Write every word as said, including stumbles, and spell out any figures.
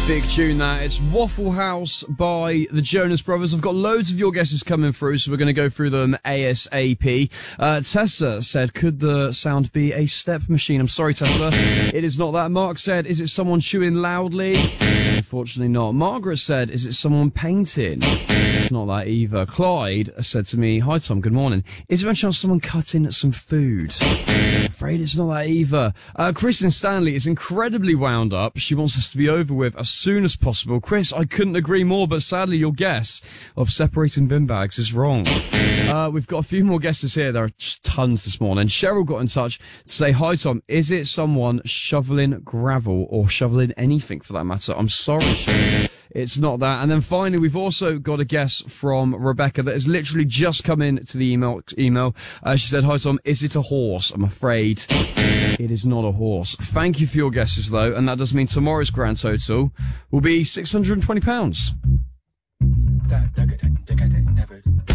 Big tune that. It's Waffle House by the Jonas Brothers. I've got loads of your guesses coming through, so we're going to go through them ASAP. Uh, Tessa said, could the sound be a step machine? I'm sorry, Tessa. It is not that. Mark said, is it someone chewing loudly? Unfortunately not. Margaret said, is it someone painting? It's not that either. Clyde said to me, hi Tom, good morning. Is there a chance someone cutting some food? I'm afraid it's not that either. Uh, Kristen Stanley is incredibly wound up. She wants us to be over with as soon as possible. Chris, I couldn't agree more, but sadly your guess of separating bin bags is wrong. Uh, we've got a few more guesses here. There are just tons this morning. Cheryl got in touch to say, hi Tom, is it someone shoveling gravel or shoveling anything for that matter? I'm sorry, Cheryl. It's not that. And then finally, we've also got a guess from Rebecca that has literally just come in to the email. email. Uh, she said, hi Tom, is it a horse? I'm afraid it is not a horse. Thank you for your guesses though. And that does mean tomorrow's grand total will be six hundred twenty pounds.